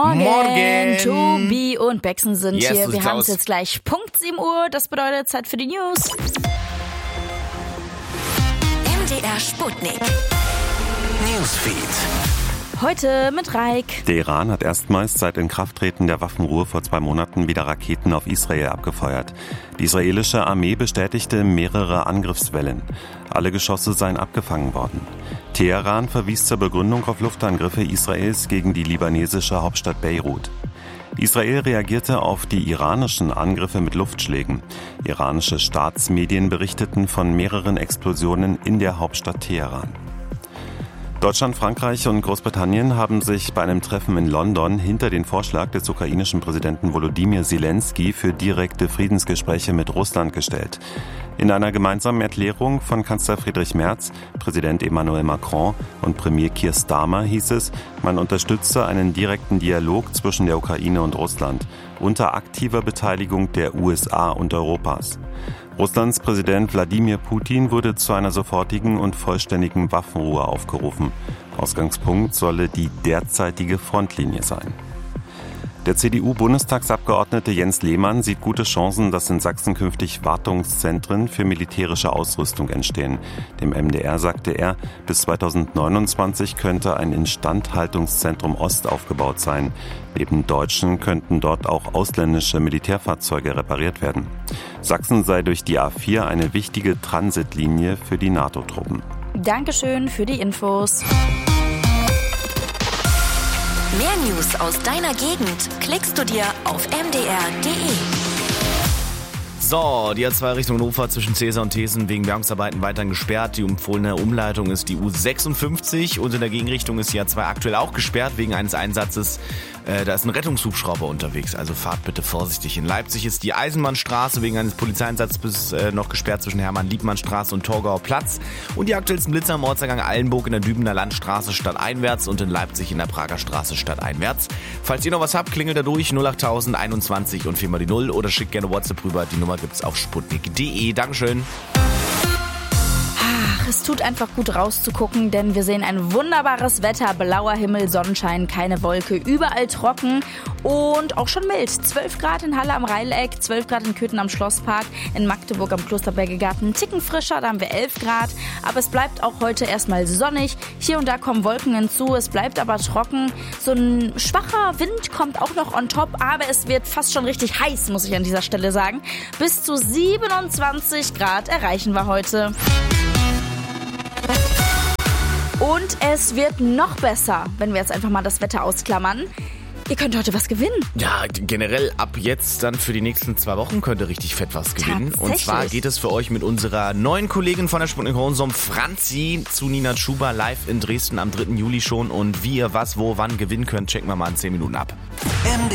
Morgen. Tobi und Bexen sind Yes, hier. so Wir sieht's haben es aus. jetzt gleich Punkt 7 Uhr. Das bedeutet Zeit für die News. MDR Sputnik. Newsfeed. Heute mit Raik. Der Iran hat erstmals seit Inkrafttreten der Waffenruhe vor 2 Monaten wieder Raketen auf Israel abgefeuert. Die israelische Armee bestätigte mehrere Angriffswellen. Alle Geschosse seien abgefangen worden. Teheran verwies zur Begründung auf Luftangriffe Israels gegen die libanesische Hauptstadt Beirut. Israel reagierte auf die iranischen Angriffe mit Luftschlägen. Iranische Staatsmedien berichteten von mehreren Explosionen in der Hauptstadt Teheran. Deutschland, Frankreich und Großbritannien haben sich bei einem Treffen in London hinter den Vorschlag des ukrainischen Präsidenten Volodymyr Zelensky für direkte Friedensgespräche mit Russland gestellt. In einer gemeinsamen Erklärung von Kanzler Friedrich Merz, Präsident Emmanuel Macron und Premier Keir Starmer hieß es, man unterstütze einen direkten Dialog zwischen der Ukraine und Russland unter aktiver Beteiligung der USA und Europas. Russlands Präsident Wladimir Putin wurde zu einer sofortigen und vollständigen Waffenruhe aufgerufen. Ausgangspunkt solle die derzeitige Frontlinie sein. Der CDU-Bundestagsabgeordnete Jens Lehmann sieht gute Chancen, dass in Sachsen künftig Wartungszentren für militärische Ausrüstung entstehen. Dem MDR sagte er, bis 2029 könnte ein Instandhaltungszentrum Ost aufgebaut sein. Neben Deutschen könnten dort auch ausländische Militärfahrzeuge repariert werden. Sachsen sei durch die A4 eine wichtige Transitlinie für die NATO-Truppen. Dankeschön für die Infos. Mehr News aus deiner Gegend klickst du dir auf mdr.de. So, die A2 Richtung Hannover zwischen Cäsar und Thesen wegen Bergungsarbeiten weiterhin gesperrt. Die empfohlene Umleitung ist die U56 und in der Gegenrichtung ist die A2 aktuell auch gesperrt wegen eines Einsatzes. Da ist ein Rettungshubschrauber unterwegs, also fahrt bitte vorsichtig. In Leipzig ist die Eisenbahnstraße wegen eines Polizeieinsatzes noch gesperrt zwischen Hermann-Liebmann-Straße und Torgauer Platz. Und die aktuellsten Blitzer am Ortseingang Eilenburg in der Dübener Landstraße stadteinwärts und in Leipzig in der Prager Straße stadteinwärts. Falls ihr noch was habt, klingelt da durch 08000 21 und 4 mal die 0 oder schickt gerne WhatsApp rüber. Die Nummer gibt's auf sputnik.de. Dankeschön. Es tut einfach gut rauszugucken, denn wir sehen ein wunderbares Wetter, blauer Himmel, Sonnenschein, keine Wolke, überall trocken und auch schon mild. 12 Grad in Halle am Rheileck, 12 Grad in Köthen am Schlosspark, in Magdeburg am Klosterberger Garten, ein Ticken frischer, da haben wir 11 Grad. Aber es bleibt auch heute erstmal sonnig, hier und da kommen Wolken hinzu, es bleibt aber trocken. So ein schwacher Wind kommt auch noch on top, aber es wird fast schon richtig heiß, muss ich an dieser Stelle sagen. Bis zu 27 Grad erreichen wir heute. Und es wird noch besser, wenn wir jetzt einfach mal das Wetter ausklammern. Ihr könnt heute was gewinnen. Ja, generell ab jetzt dann für die nächsten 2 Wochen könnt ihr richtig fett was gewinnen. Und zwar geht es für euch mit unserer neuen Kollegin von der Sputnik Hohensom, Franzi, zu Nina Schuber live in Dresden am 3. Juli schon. Und wie ihr was, wo, wann gewinnen könnt, checken wir mal in 10 Minuten ab.